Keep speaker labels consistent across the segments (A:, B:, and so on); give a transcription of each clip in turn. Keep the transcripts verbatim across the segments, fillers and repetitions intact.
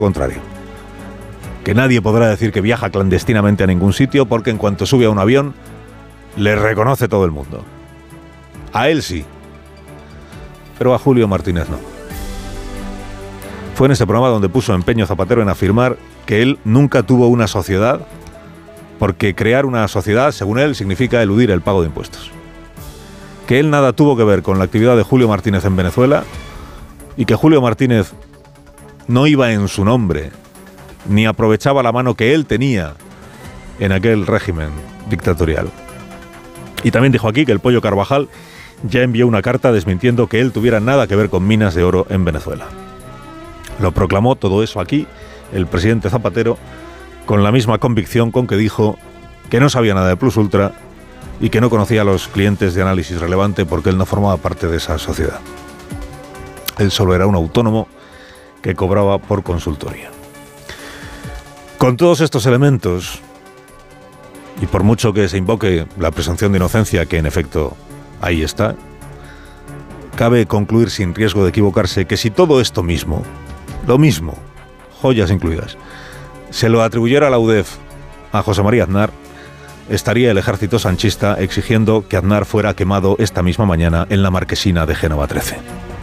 A: contrario. Que nadie podrá decir que viaja clandestinamente a ningún sitio porque en cuanto sube a un avión le reconoce todo el mundo. A él sí, pero a Julio Martínez no. Fue en ese programa donde puso empeño Zapatero en afirmar que él nunca tuvo una sociedad, porque crear una sociedad, según él, significa eludir el pago de impuestos. Que él nada tuvo que ver con la actividad de Julio Martínez en Venezuela y que Julio Martínez no iba en su nombre ni aprovechaba la mano que él tenía en aquel régimen dictatorial. Y también dijo aquí que el Pollo Carvajal ya envió una carta desmintiendo que él tuviera nada que ver con minas de oro en Venezuela. Lo proclamó todo eso aquí el presidente Zapatero con la misma convicción con que dijo que no sabía nada de Plus Ultra y que no conocía a los clientes de análisis relevante porque él no formaba parte de esa sociedad. Él solo era un autónomo que cobraba por consultoría. Con todos estos elementos, y por mucho que se invoque la presunción de inocencia, que en efecto ahí está, cabe concluir sin riesgo de equivocarse que si todo esto mismo, lo mismo, joyas incluidas, se lo atribuyera a la U D E F a José María Aznar, estaría el ejército sanchista exigiendo que Aznar fuera quemado esta misma mañana en la marquesina de Génova trece.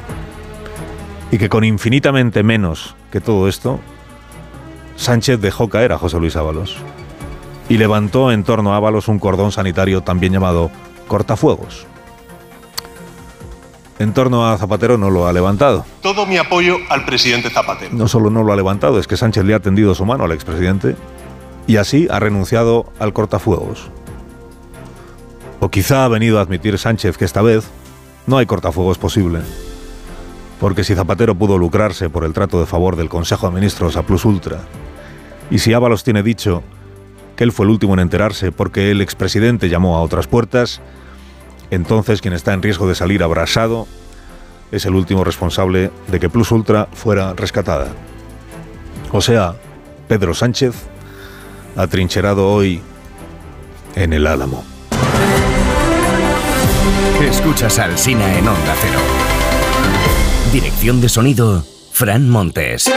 A: Y que con infinitamente menos que todo esto, Sánchez dejó caer a José Luis Ábalos y levantó en torno a Ábalos un cordón sanitario también llamado cortafuegos. En torno a Zapatero no lo ha levantado.
B: Todo mi apoyo al presidente Zapatero.
A: No solo no lo ha levantado, es que Sánchez le ha tendido su mano al expresidente y así ha renunciado al cortafuegos. O quizá ha venido a admitir Sánchez que esta vez no hay cortafuegos posible, porque si Zapatero pudo lucrarse por el trato de favor del Consejo de Ministros a Plus Ultra, y si Ábalos tiene dicho que él fue el último en enterarse porque el expresidente llamó a otras puertas, entonces quien está en riesgo de salir abrasado es el último responsable de que Plus Ultra fuera rescatada. O sea, Pedro Sánchez, atrincherado hoy en el Álamo.
C: Escuchas al Alsina en Onda Cero. Dirección de sonido, Fran Montes.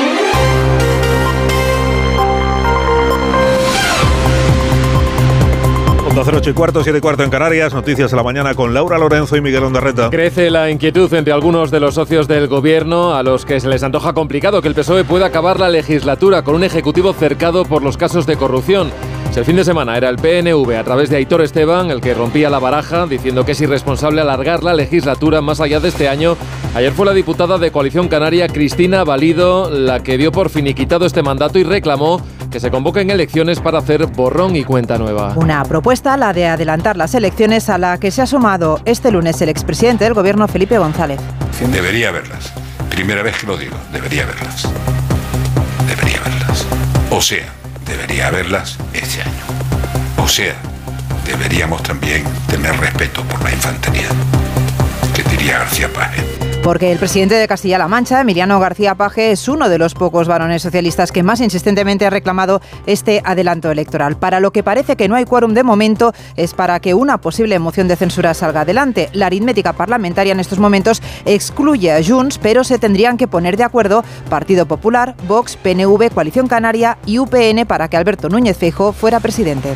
A: Onda Cero, ocho y cuarto, siete y cuarto en Canarias. Noticias de la mañana con Laura Lorenzo y Miguel Ondarreta.
D: Crece la inquietud entre algunos de los socios del gobierno a los que se les antoja complicado que el P S O E pueda acabar la legislatura con un ejecutivo cercado por los casos de corrupción. Si el fin de semana era el P N V a través de Aitor Esteban el que rompía la baraja diciendo que es irresponsable alargar la legislatura más allá de este año, ayer fue la diputada de Coalición Canaria Cristina Valido la que dio por finiquitado este mandato y reclamó que se convoquen elecciones para hacer borrón y cuenta nueva.
E: Una propuesta, la de adelantar las elecciones, a la que se ha sumado este lunes el expresidente del gobierno, Felipe González.
F: Debería haberlas. Primera vez que lo digo, debería haberlas. Debería haberlas. O sea, debería haberlas este año. O sea, deberíamos también tener respeto por la infantería. ¿Qué diría García Paje?
E: Porque el presidente de Castilla-La Mancha, Emiliano García Paje, es uno de los pocos varones socialistas que más insistentemente ha reclamado este adelanto electoral. Para lo que parece que no hay quórum de momento es para que una posible moción de censura salga adelante. La aritmética parlamentaria en estos momentos excluye a Junts, pero se tendrían que poner de acuerdo Partido Popular, Vox, P N V, Coalición Canaria y U P N para que Alberto Núñez Feijóo fuera presidente.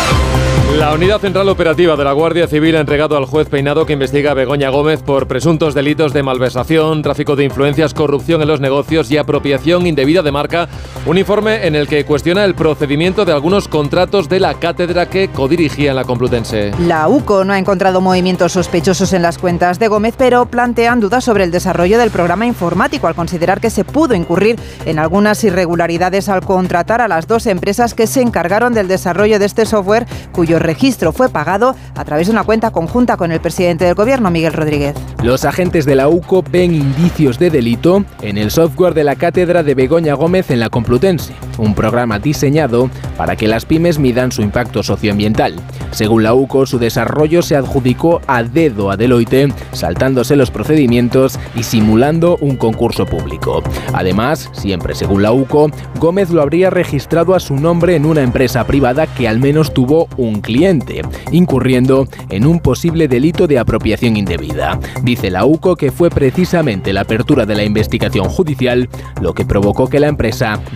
D: La Unidad Central Operativa de la Guardia Civil ha entregado al juez Peinado que investiga a Begoña Gómez por presuntos delitos de malversación, tráfico de influencias, corrupción en los negocios y apropiación indebida de marca, un informe en el que cuestiona el procedimiento de algunos contratos de la cátedra que codirigía en la Complutense.
E: La U C O no ha encontrado movimientos sospechosos en las cuentas de Gómez, pero plantean dudas sobre el desarrollo del programa informático al considerar que se pudo incurrir en algunas irregularidades al contratar a las dos empresas que se encargaron del desarrollo de este software, cuyo registro fue pagado a través de una cuenta conjunta con el presidente del gobierno, Miguel Rodríguez.
G: Los agentes de la U C O ven indicios de delito en el software de la cátedra de Begoña Gómez en la Complutense, un programa diseñado para que las pymes midan su impacto socioambiental. Según la U C O, su desarrollo se adjudicó a dedo a Deloitte, saltándose los procedimientos y simulando un concurso público. Además, siempre según la U C O, Gómez lo habría registrado a su nombre en una empresa privada que al menos tuvo un cliente, incurriendo en un posible delito de apropiación indebida. Dice la U C O que fue precisamente la apertura de la investigación judicial lo que provocó que la empresa